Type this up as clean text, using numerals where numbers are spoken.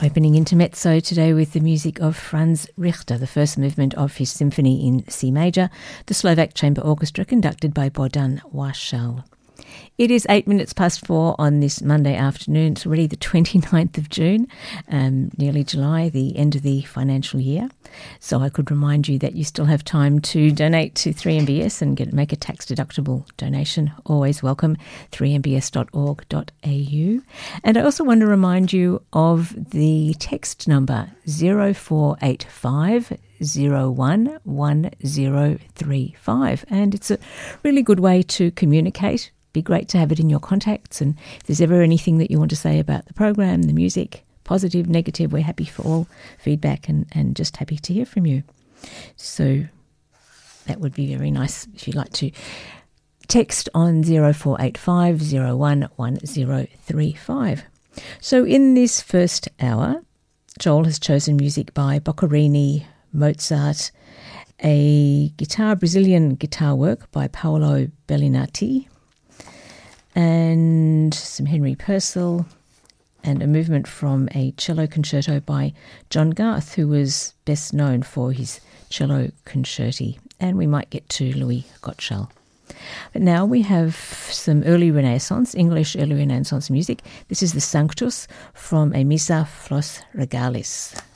Opening intermezzo today with the music of Franz Richter, the first movement of his symphony in C major, the Slovak Chamber Orchestra conducted by Bohdan Warshal. It is 4:08 on this Monday afternoon. It's already the 29th of June, nearly July, the end of the financial year. So I could remind you that you still have time to donate to 3MBS and make a tax-deductible donation. Always welcome, 3mbs.org.au. And I also want to remind you of the text number 0485 011035. And it's a really good way to communicate. Be great to have it in your contacts, and if there's ever anything that you want to say about the program, the music, positive, negative, we're happy for all feedback and just happy to hear from you. So that would be very nice if you'd like to text on 0485 011035. So in this first hour, Joel has chosen music by Boccherini, Mozart, a Brazilian guitar work by Paolo Bellinati, and some Henry Purcell, and a movement from a cello concerto by John Garth, who was best known for his cello concerti. And we might get to Louis Gottschall. But now we have some early Renaissance, English early Renaissance music. This is the Sanctus from a Missa Flos Regalis.